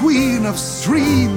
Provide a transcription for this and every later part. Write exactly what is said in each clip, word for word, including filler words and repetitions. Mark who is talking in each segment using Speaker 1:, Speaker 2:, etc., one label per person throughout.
Speaker 1: queen of stream.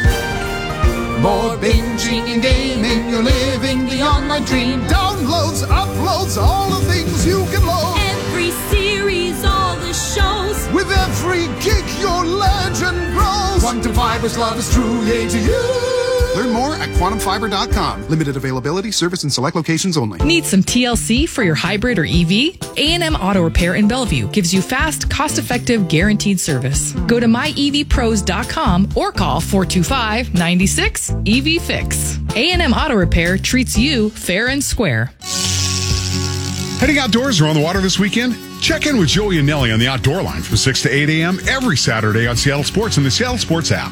Speaker 1: More binging and gaming, you're living the online dream. Downloads, uploads, all the things you can load.
Speaker 2: Every series, all the shows.
Speaker 1: With every gig, your legend grows. Quantum Fiber's love is true, yay to you. Learn more at quantum fiber dot com. Limited availability, service in select locations only.
Speaker 3: Need some T L C for your hybrid or E V? A and M Auto Repair in Bellevue gives you fast, cost-effective, guaranteed service. Go to my e v pros dot com or call four two five, nine six, E V fix. A and M Auto Repair treats you fair and square.
Speaker 4: Heading outdoors or on the water this weekend? Check in with Joey and Nelly on the Outdoor Line from six to eight a.m. every Saturday on Seattle Sports and the Seattle Sports app.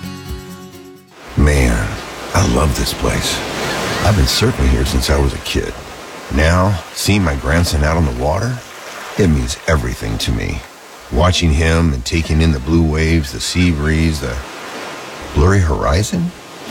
Speaker 5: Man, I love this place. I've been surfing here since I was a kid. Now, seeing my grandson out on the water, it means everything to me. Watching him and taking in the blue waves, the sea breeze, the blurry horizon.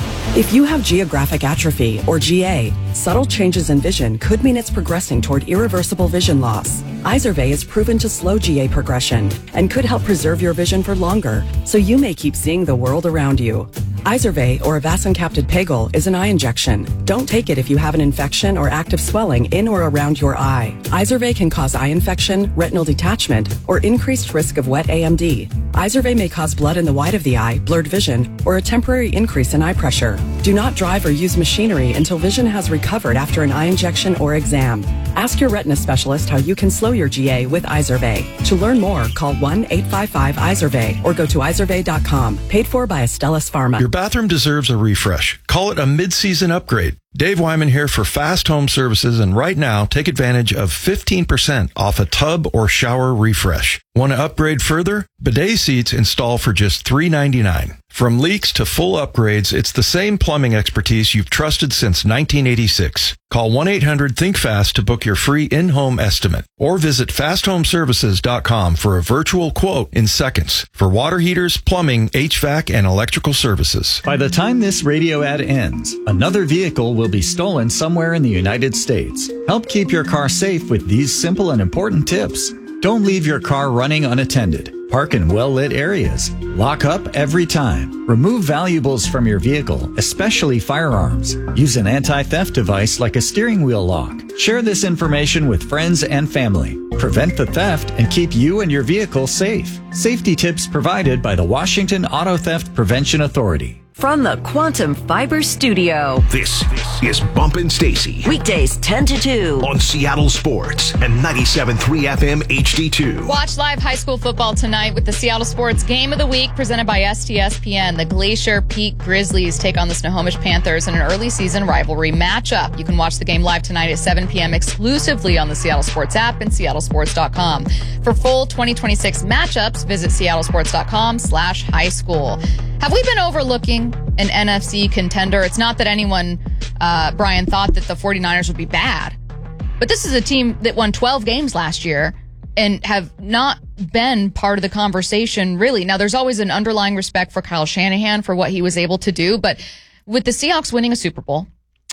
Speaker 6: If you have geographic atrophy, or G A, subtle changes in vision could mean it's progressing toward irreversible vision loss. Izervay is proven to slow G A progression and could help preserve your vision for longer, so you may keep seeing the world around you. Izervay, or avacincaptad pegol, is an eye injection. Don't take it if you have an infection or active swelling in or around your eye. Izervay can cause eye infection, retinal detachment, or increased risk of wet A M D. Izervay may cause blood in the white of the eye, blurred vision, or a temporary increase in eye pressure. Do not drive or use machinery until vision has recovered after an eye injection or exam. Ask your retina specialist how you can slow your G A with Izervay. To learn more, call one eight five five Izervay or go to izervay dot com. Paid for by Astellas Pharma.
Speaker 7: Your bathroom deserves a refresh. Call it a mid-season upgrade. Dave Wyman here for Fast Home Services, and right now, take advantage of fifteen percent off a tub or shower refresh. Want to upgrade further? Bidet seats install for just three ninety-nine. From leaks to full upgrades, it's the same plumbing expertise you've trusted since nineteen eighty-six. Call one eight hundred think fast to book your free in-home estimate, or visit fast home services dot com for a virtual quote in seconds for water heaters, plumbing, H V A C, and electrical services.
Speaker 8: By the time this radio ad ends, another vehicle will be stolen somewhere in the United States. Help keep your car safe with these simple and important tips. Don't leave your car running unattended. Park in well-lit areas. Lock up every time. Remove valuables from your vehicle, especially firearms. Use an anti-theft device like a steering wheel lock. Share this information with friends and family. Prevent the theft and keep you and your vehicle safe. Safety tips provided by the Washington Auto Theft Prevention Authority.
Speaker 9: From the Quantum Fiber Studio.
Speaker 10: This is Bumpin' Stacy.
Speaker 9: Weekdays ten to two.
Speaker 10: On Seattle Sports and ninety-seven point three F M H D two.
Speaker 11: Watch live high school football tonight with the Seattle Sports Game of the Week presented by S T S P N. The Glacier Peak Grizzlies take on the Snohomish Panthers in an early season rivalry matchup. You can watch the game live tonight at seven p.m. exclusively on the Seattle Sports app and seattle sports dot com. For full twenty twenty-six matchups, visit seattle sports dot com slash high school. Have we been overlooking an N F C contender? It's not that anyone, uh, Brian, thought that the 49ers would be bad. But this is a team that won twelve games last year and have not been part of the conversation, really. Now, there's always an underlying respect for Kyle Shanahan for what he was able to do. But with the Seahawks winning a Super Bowl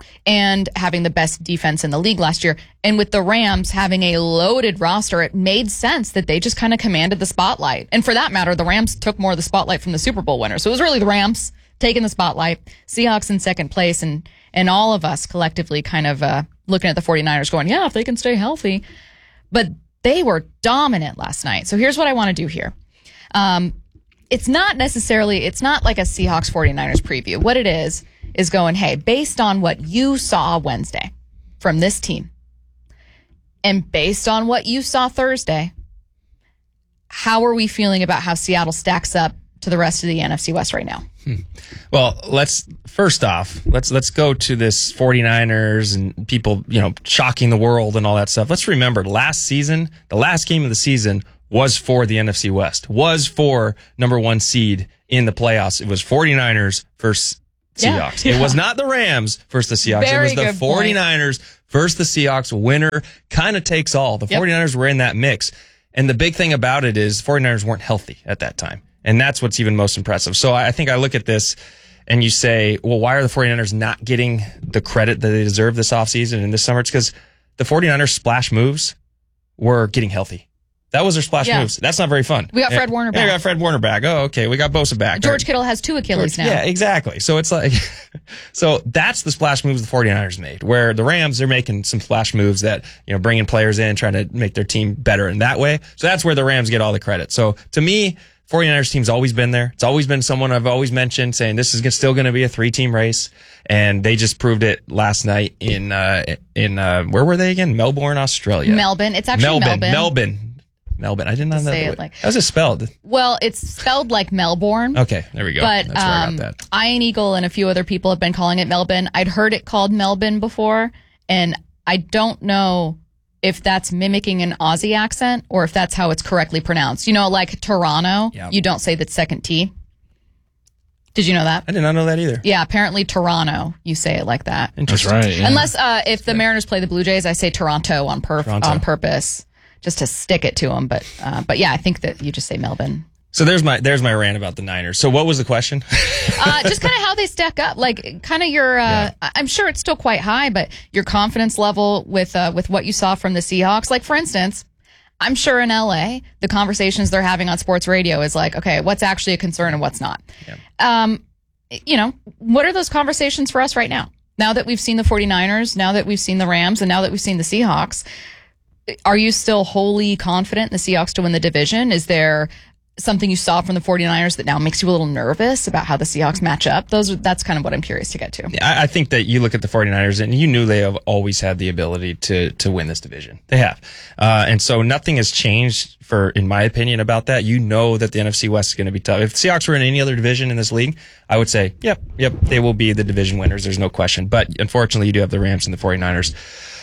Speaker 11: and having the best defense in the league last year, and with the Rams having a loaded roster, it made sense that they just kind of commanded the spotlight. And for that matter, the Rams took more of the spotlight from the Super Bowl winner. So it was really the Rams taking the spotlight, Seahawks in second place, and and all of us collectively kind of uh, looking at the 49ers going, yeah, if they can stay healthy. But they were dominant last night. So here's what I want to do here. Um, it's not necessarily, it's not like a Seahawks 49ers preview. What it is, is going, hey, based on what you saw Wednesday from this team, and based on what you saw Thursday, how are we feeling about how Seattle stacks up to the rest of the N F C West right now?
Speaker 12: Hmm. Well, let's first off, let's let's go to this 49ers and people, you know, shocking the world and all that stuff. Let's remember last season, the last game of the season was for the N F C West, was for number one seed in the playoffs. It was 49ers versus Seahawks. Yeah, yeah. It was not the Rams versus the Seahawks.
Speaker 11: Very
Speaker 12: it was the 49ers
Speaker 11: point.
Speaker 12: versus the Seahawks. Winner kind of takes all. The yep. 49ers were in that mix. And the big thing about it is 49ers weren't healthy at that time. And that's what's even most impressive. So I think I look at this and you say, well, why are the 49ers not getting the credit that they deserve this offseason and this summer? It's because the 49ers splash moves were getting healthy. That was their splash
Speaker 11: Yeah.
Speaker 12: moves. That's not very fun.
Speaker 11: We got Fred
Speaker 12: yeah.
Speaker 11: Warner
Speaker 12: Yeah,
Speaker 11: back.
Speaker 12: we got Fred Warner back. Oh, okay. We got Bosa back.
Speaker 11: George
Speaker 12: Or-
Speaker 11: Kittle has two Achilles
Speaker 12: George-
Speaker 11: now.
Speaker 12: Yeah, exactly. So it's like, so that's the splash moves the 49ers made, where the Rams, they're making some splash moves that, you know, bringing players in, trying to make their team better in that way. So that's where the Rams get all the credit. So to me, 49ers team's always been there. It's always been someone I've always mentioned saying this is still going to be a three team race. And they just proved it last night in, uh, in, uh, where were they again? Melbourne, Australia.
Speaker 11: Melbourne. It's actually
Speaker 12: Melbourne.
Speaker 11: Melbourne.
Speaker 12: Melbourne. Melbourne. I didn't know
Speaker 11: say
Speaker 12: that.
Speaker 11: it like-
Speaker 12: How's it spelled?
Speaker 11: Well, it's spelled like Melbourne.
Speaker 12: Okay, there we go.
Speaker 11: But
Speaker 12: That's where I
Speaker 11: um,
Speaker 12: got that.
Speaker 11: Ian Eagle and a few other people have been calling it Melbourne. I'd heard it called Melbourne before, and I don't know if that's mimicking an Aussie accent or if that's how it's correctly pronounced. You know, like Toronto,
Speaker 12: Yeah.
Speaker 11: you don't say the second T. Did you know that?
Speaker 12: I did not know that either.
Speaker 11: Yeah, apparently Toronto, you say it like that.
Speaker 12: Interesting.
Speaker 13: That's right. Yeah.
Speaker 11: Unless uh, if the Mariners play the Blue Jays, I say Toronto on pur-
Speaker 12: Toronto.
Speaker 11: on purpose, just to stick it to them. But uh, but yeah, I think that you just say Melbourne.
Speaker 12: So there's my there's my rant about the Niners. So what was the question?
Speaker 11: uh, just kind of how they stack up, like kind of your. Uh,
Speaker 12: Yeah.
Speaker 11: I'm sure it's still quite high, but your confidence level with uh, with what you saw from the Seahawks. Like for instance, I'm sure in L A, the conversations they're having on sports radio is like, okay, what's actually a concern and what's not.
Speaker 12: Yeah.
Speaker 11: Um, you know, what are those conversations for us right now? Now that we've seen the 49ers, now that we've seen the Rams, and now that we've seen the Seahawks, are you still wholly confident in the Seahawks to win the division? Is there something you saw from the 49ers that now makes you a little nervous about how the Seahawks match up? Those are, that's kind of what I'm curious to get to.
Speaker 12: I, I think that you look at the 49ers and you knew they have always had the ability to to win this division. They have. Uh, and so nothing has changed for, in my opinion, about that. You know that the N F C West is going to be tough. If the Seahawks were in any other division in this league, I would say, yep, yep, they will be the division winners. There's no question. But unfortunately, you do have the Rams and the 49ers.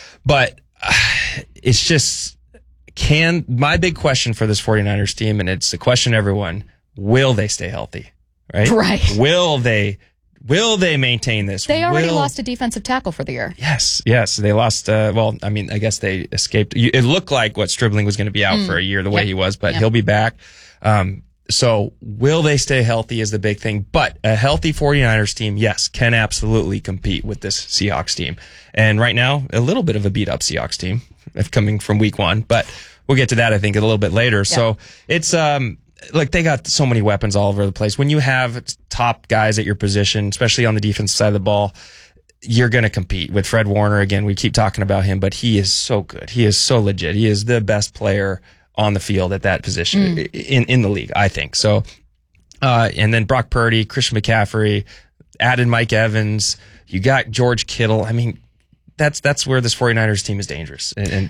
Speaker 12: But uh, it's just, can, my big question for this 49ers team, and it's the question everyone, will they stay healthy? Right?
Speaker 11: Right.
Speaker 12: Will they, will they maintain this?
Speaker 11: They already
Speaker 12: Will-
Speaker 11: lost a defensive tackle for the year.
Speaker 12: Yes, yes. They lost, uh, well, I mean, I guess they escaped. You- It looked like what Stribling was going to be out
Speaker 11: Mm.
Speaker 12: for a year the way
Speaker 11: Yep.
Speaker 12: he was, but
Speaker 11: Yep.
Speaker 12: he'll be back. Um, so will they stay healthy is the big thing. But a healthy 49ers team, yes, can absolutely compete with this Seahawks team. And right now, a little bit of a beat up Seahawks team if coming from week one, but we'll get to that, I think, a little bit later. So it's, um, like they got so many weapons all over the place. When you have top guys at your position, especially on the defensive side of the ball, you're going to compete with Fred Warner. Again, we keep talking about him, but he is so good. He is so legit. He is the best player on the field at that position
Speaker 11: Mm.
Speaker 12: in, in the league, I think. So, uh, and then Brock Purdy, Christian McCaffrey, added Mike Evans. You got George Kittle. I mean, that's, that's where this 49ers team is dangerous. And, and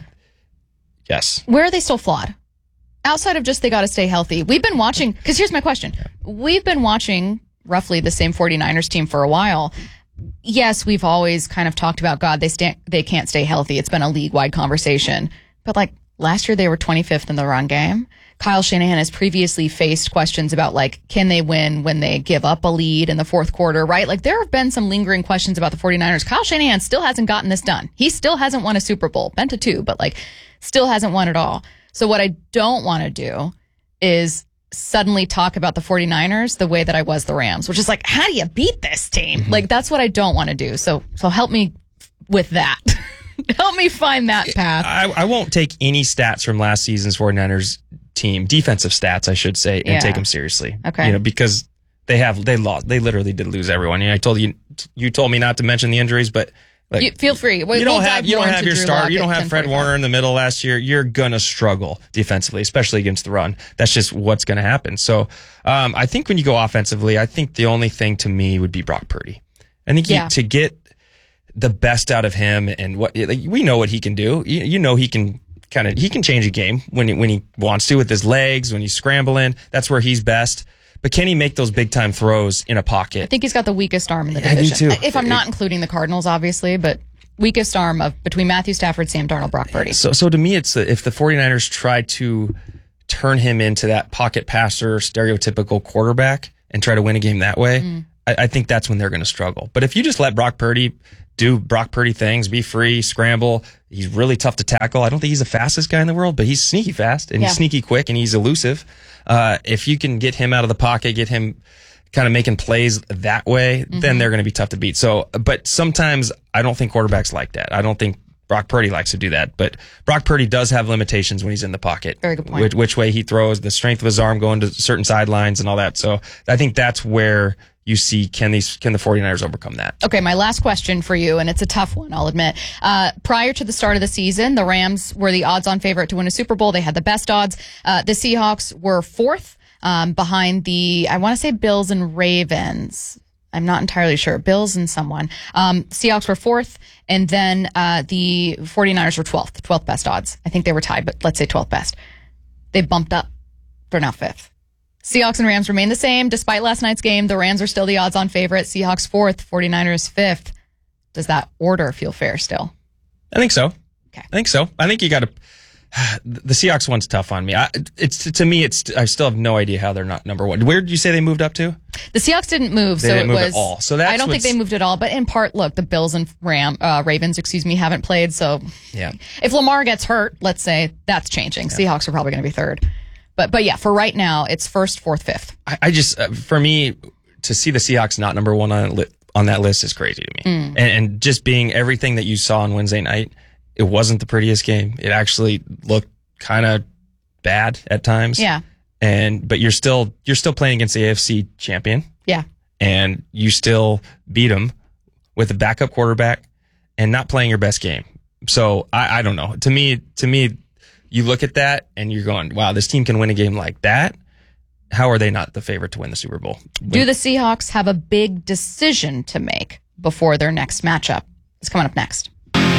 Speaker 12: yes.
Speaker 11: Where are they still flawed? Outside of just they got to stay healthy. We've been watching, because here's my question. We've been watching roughly the same 49ers team for a while. Yes, we've always kind of talked about, God, they stand, they can't stay healthy. It's been a league-wide conversation. But like last year, they were twenty-fifth in the run game. Kyle Shanahan has previously faced questions about like, can they win when they give up a lead in the fourth quarter, right? Like there have been some lingering questions about the 49ers. Kyle Shanahan still hasn't gotten this done. He still hasn't won a Super Bowl. Been to two, but like still hasn't won it all. So what I don't want to do is suddenly talk about the 49ers the way that I was the Rams, which is like, how do you beat this team?
Speaker 12: Mm-hmm.
Speaker 11: Like that's what I don't want to do. So so help me with that. Help me find that path.
Speaker 12: I, I won't take any stats from last season's 49ers team, defensive stats, I should say, and
Speaker 11: Yeah.
Speaker 12: take them seriously.
Speaker 11: Okay.
Speaker 12: You know, because they have, they lost, they literally did lose everyone. You know, I told you, you told me not to mention the injuries, but like,
Speaker 11: You, feel free. We,
Speaker 12: you don't
Speaker 11: we'll
Speaker 12: have,
Speaker 11: dive
Speaker 12: you
Speaker 11: more
Speaker 12: don't have
Speaker 11: into
Speaker 12: your
Speaker 11: Drew
Speaker 12: star,
Speaker 11: Lock
Speaker 12: you don't
Speaker 11: at
Speaker 12: have Fred
Speaker 11: ten forty-five.
Speaker 12: Warner in the middle last year. You're gonna struggle defensively, especially against the run. That's just what's gonna happen. So, um, I think when you go offensively, I think the only thing to me would be Brock Purdy. I think
Speaker 11: Yeah.
Speaker 12: you, to get the best out of him and what, like, we know what he can do. You, you know, he can kind of, he can change a game when he, when he wants to with his legs, when he's scrambling. That's where he's best. But can he make those big time throws in a pocket?
Speaker 11: I think he's got the weakest arm in the
Speaker 12: I do
Speaker 11: division.
Speaker 12: too.
Speaker 11: If I'm not including the Cardinals, obviously, but weakest arm of between Matthew Stafford, Sam Darnold, Brock Purdy.
Speaker 12: So, so to me, it's the, if the 49ers try to turn him into that pocket passer, stereotypical quarterback and try to win a game that way,
Speaker 11: Mm.
Speaker 12: I, I think that's when they're going to struggle. But if you just let Brock Purdy do Brock Purdy things, be free, scramble, he's really tough to tackle. I don't think he's the fastest guy in the world, but he's sneaky fast and
Speaker 11: Yeah.
Speaker 12: he's sneaky quick and he's elusive. Uh, if you can get him out of the pocket, get him kind of making plays that way,
Speaker 11: Mm-hmm.
Speaker 12: then they're going to be tough to beat. So, but sometimes I don't think quarterbacks like that. I don't think Brock Purdy likes to do that, but Brock Purdy does have limitations when he's in the pocket.
Speaker 11: Very good point.
Speaker 12: Which, which way he throws, the strength of his arm going to certain sidelines and all that. So I think that's where you see, can these can the 49ers overcome that?
Speaker 11: Okay, my last question for you, and it's a tough one, I'll admit. Uh, prior to the start of the season, the Rams were the odds-on favorite to win a Super Bowl. They had the best odds. Uh, the Seahawks were fourth um, behind the, I want to say Bills and Ravens. I'm not entirely sure. Bills and someone. Um, Seahawks were fourth, and then uh, the 49ers were twelfth, twelfth best odds. I think they were tied, but let's say twelfth best. They bumped up. They're now fifth. Seahawks and Rams remain the same. Despite last night's game, the Rams are still the odds-on favorite. Seahawks fourth, 49ers fifth. Does that order feel fair still?
Speaker 12: I think so.
Speaker 11: Okay.
Speaker 12: I think so. I think you got to. The Seahawks one's tough on me. I, it's to me. It's I still have no idea how they're not number one. Where did you say they moved up to?
Speaker 11: The Seahawks didn't move,
Speaker 12: They
Speaker 11: so
Speaker 12: didn't
Speaker 11: it
Speaker 12: move
Speaker 11: was.
Speaker 12: at all. So that's
Speaker 11: I don't think
Speaker 12: what's-
Speaker 11: they moved at all. But in part, look, the Bills and Ram uh, Ravens, excuse me, haven't played. So
Speaker 12: Yeah.
Speaker 11: if Lamar gets hurt, let's say that's changing. Seahawks are probably going to be third. But but yeah, for right now, it's first, fourth, fifth.
Speaker 12: I, I just uh, for me to see the Seahawks not number one on li- on that list is crazy to me.
Speaker 11: Mm.
Speaker 12: And, and just being everything that you saw on Wednesday night, it wasn't the prettiest game. It actually looked kind of bad at times.
Speaker 11: Yeah.
Speaker 12: And but you're still you're still playing against the A F C champion.
Speaker 11: Yeah.
Speaker 12: And you still beat them with a backup quarterback and not playing your best game. So I, I don't know. To me, to me, you look at that and you're going, "Wow, this team can win a game like that. How are they not the favorite to win the Super Bowl?"
Speaker 11: Do the Seahawks have a big decision to make before their next matchup? It's coming up next.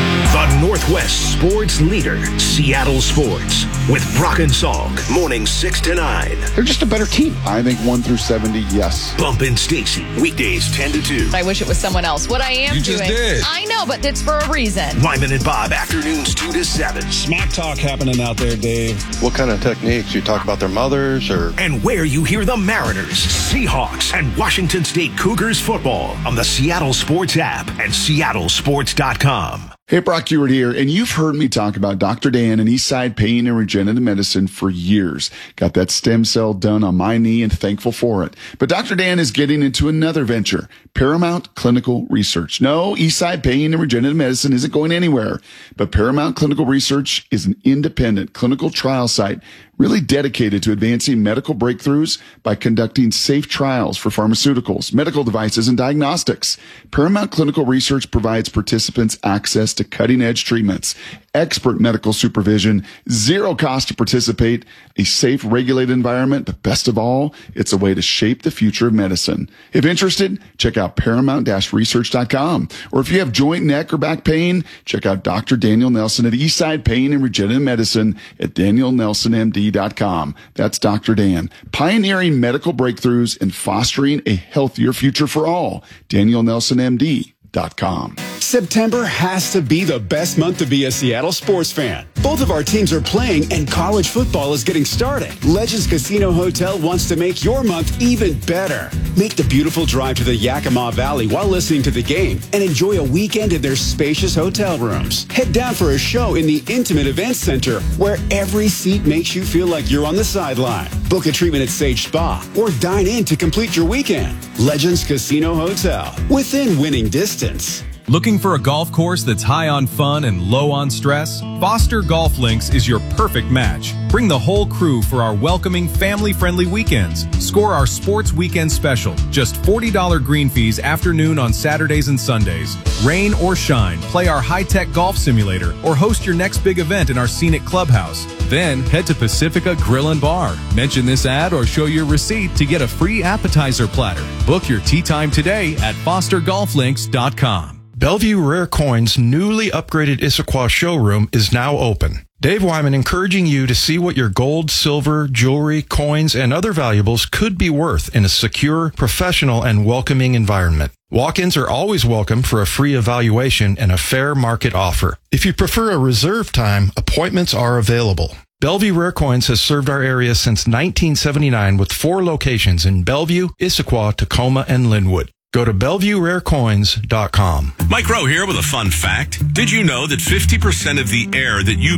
Speaker 10: The Northwest sports leader, Seattle Sports, with Brock and Salk, morning six to nine.
Speaker 13: They're just a better team. I think one through seventy, yes.
Speaker 10: Bump and Stacy, weekdays ten to two.
Speaker 11: I wish it was someone else. What I am
Speaker 10: You
Speaker 11: doing.
Speaker 10: just did.
Speaker 11: I know, but it's for a reason.
Speaker 10: Wyman and Bob, afternoons two to seven.
Speaker 14: Smack talk happening out there, Dave.
Speaker 15: What kind of techniques? You talk about their mothers or?
Speaker 10: And where you hear the Mariners, Seahawks, and Washington State Cougars football on the Seattle Sports app and seattle sports dot com.
Speaker 13: Hey, Brock Ewart here, and you've heard me talk about Doctor Dan and Eastside Pain and Regenerative Medicine for years. Got that stem cell done on my knee and thankful for it. But Doctor Dan is getting into another venture, Paramount Clinical Research. No, Eastside Pain and Regenerative Medicine isn't going anywhere, but Paramount Clinical Research is an independent clinical trial site really dedicated to advancing medical breakthroughs by conducting safe trials for pharmaceuticals, medical devices, and diagnostics. Paramount Clinical Research provides participants access to cutting-edge treatments, expert medical supervision, zero cost to participate, a safe, regulated environment, but best of all, it's a way to shape the future of medicine. If interested, check out paramount dash research dot com. Or if you have joint, neck, or back pain, check out Doctor Daniel Nelson at Eastside Pain and Regenerative Medicine at daniel nelson m d dot com. That's Doctor Dan, pioneering medical breakthroughs and fostering a healthier future for all. daniel nelson m d dot com.
Speaker 16: September has to be the best month to be a Seattle sports fan. Both of our teams are playing and college football is getting started. Legends Casino Hotel wants to make your month even better. Make the beautiful drive to the Yakima Valley while listening to the game and enjoy a weekend in their spacious hotel rooms. Head down for a show in the intimate event center where every seat makes you feel like you're on the sideline. Book a treatment at Sage Spa or dine in to complete your weekend. Legends Casino Hotel, within winning distance.
Speaker 17: Looking for a golf course that's high on fun and low on stress? Foster Golf Links is your perfect match. Bring the whole crew for our welcoming, family-friendly weekends. Score our sports weekend special. Just forty dollars green fees afternoon on Saturdays and Sundays. Rain or shine, play our high-tech golf simulator or host your next big event in our scenic clubhouse. Then head to Pacifica Grill and Bar. Mention this ad or show your receipt to get a free appetizer platter. Book your tee time today at foster golf links dot com.
Speaker 7: Bellevue Rare Coins' newly upgraded Issaquah showroom is now open. Dave Wyman encouraging you to see what your gold, silver, jewelry, coins, and other valuables could be worth in a secure, professional, and welcoming environment. Walk-ins are always welcome for a free evaluation and a fair market offer. If you prefer a reserve time, appointments are available. Bellevue Rare Coins has served our area since nineteen seventy-nine with four locations in Bellevue, Issaquah, Tacoma, and Linwood. Go to bellevue rare coins dot com.
Speaker 18: Mike Rowe here with a fun fact. Did you know that fifty percent of the air that you